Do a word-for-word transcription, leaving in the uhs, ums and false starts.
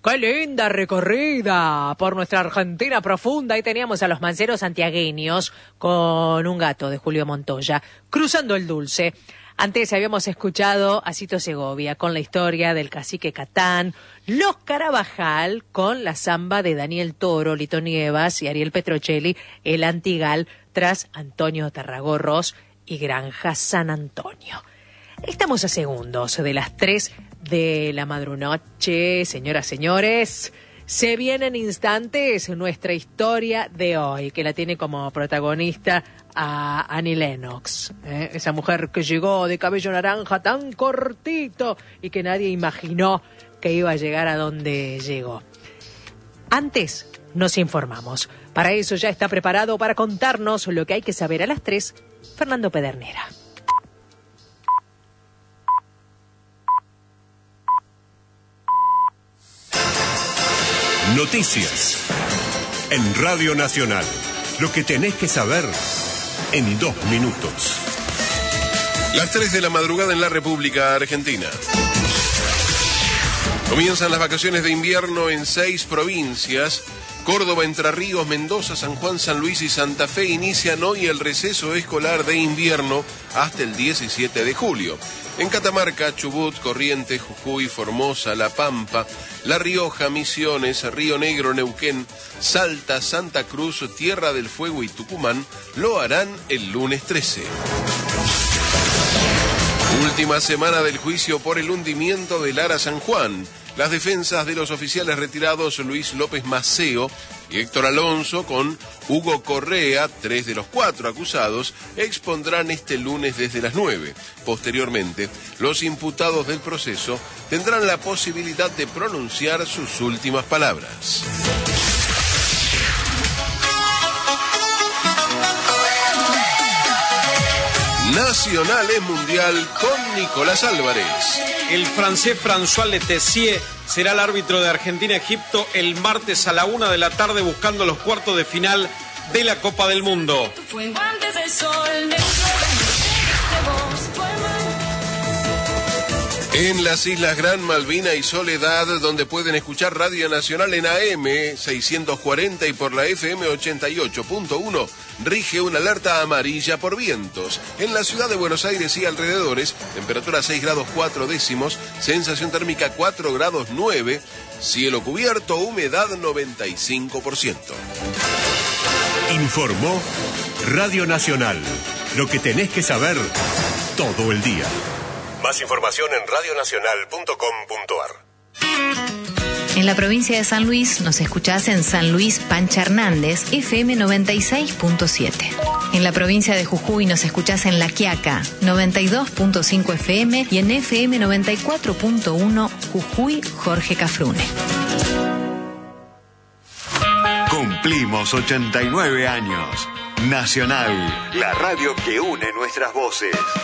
¡Qué linda recorrida por nuestra Argentina profunda! Ahí teníamos a los manceros santiagueños con Un gato de Julio Montoya, cruzando el Dulce. Antes habíamos escuchado a Cito Segovia con la historia del cacique Catán, Los Carabajal con la samba de Daniel Toro, Lito Nievas y Ariel Petrocelli, El Antigal, tras Antonio Tarragorros y Granja San Antonio. Estamos a segundos de las tres de la madrunoche, señoras, señores. Se viene en instantes nuestra historia de hoy, que la tiene como protagonista a Annie Lennox, ¿eh? Esa mujer que llegó de cabello naranja tan cortito y que nadie imaginó que iba a llegar a donde llegó. Antes nos informamos. Para eso ya está preparado para contarnos lo que hay que saber a las tres, Fernando Pedernera. Noticias en Radio Nacional. Lo que tenés que saber en dos minutos. Las tres de la madrugada en la República Argentina. Comienzan las vacaciones de invierno en seis provincias. Córdoba, Entre Ríos, Mendoza, San Juan, San Luis y Santa Fe inician hoy el receso escolar de invierno hasta el diecisiete de julio. En Catamarca, Chubut, Corrientes, Jujuy, Formosa, La Pampa, La Rioja, Misiones, Río Negro, Neuquén, Salta, Santa Cruz, Tierra del Fuego y Tucumán lo harán el lunes trece. Última semana del juicio por el hundimiento del Ara San Juan. Las defensas de los oficiales retirados Luis López Maceo y Héctor Alonso con Hugo Correa, tres de los cuatro acusados, expondrán este lunes desde las nueve. Posteriormente, los imputados del proceso tendrán la posibilidad de pronunciar sus últimas palabras. Nacional es mundial con Nicolás Álvarez. El francés François Letessier será el árbitro de Argentina-Egipto el martes a la una de la tarde buscando los cuartos de final de la Copa del Mundo. En las Islas Gran Malvina y Soledad, donde pueden escuchar Radio Nacional en A M seiscientos cuarenta y por la F M ochenta y ocho punto uno, rige una alerta amarilla por vientos. En la ciudad de Buenos Aires y alrededores, temperatura seis grados cuatro décimos, sensación térmica cuatro grados nueve, cielo cubierto, humedad noventa y cinco por ciento. Informó Radio Nacional. Lo que tenés que saber todo el día. Más información en radio nacional punto com punto a r. En la provincia de San Luis nos escuchás en San Luis Pancha Hernández, F M noventa y seis punto siete. En la provincia de Jujuy nos escuchás en La Quiaca, noventa y dos punto cinco F M y en F M noventa y cuatro punto uno Jujuy Jorge Cafrune. Cumplimos ochenta y nueve años. Nacional, la radio que une nuestras voces.